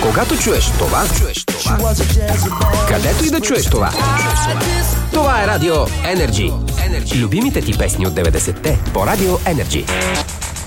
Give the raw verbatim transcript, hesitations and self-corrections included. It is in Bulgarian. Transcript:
Когато чуеш това, чуеш това, където и да чуеш това, това е Радио Енерджи. Любимите ти песни от деветдесетте по Радио Енерджи.